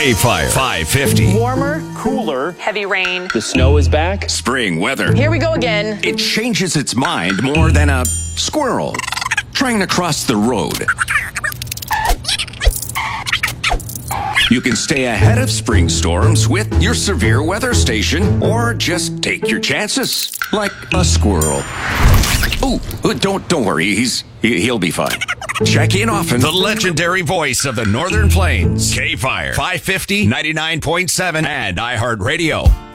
K-Fire 550. Warmer, cooler, Heavy rain. the snow is back. Spring weather. Here we go again. It changes its mind more than a squirrel trying to cross the road. You can stay ahead of spring storms with your severe weather station, or just take your chances, like a squirrel. Oh, don't worry, he'll be fine. Check in often. The legendary voice of the Northern Plains, K-Fire 550, 99.7, and iHeartRadio.